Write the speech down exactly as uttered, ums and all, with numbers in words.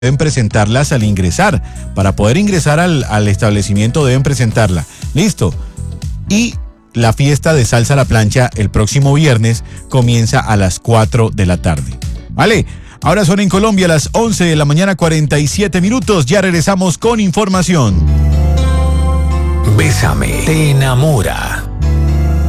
deben presentarlas al ingresar. Para poder ingresar al, al establecimiento deben presentarla. Listo. Y la fiesta de Salsa a la Plancha el próximo viernes comienza a las cuatro de la tarde. ¿Vale? Ahora son en Colombia las once de la mañana, cuarenta y siete minutos. Ya regresamos con información. Bésame, te enamora.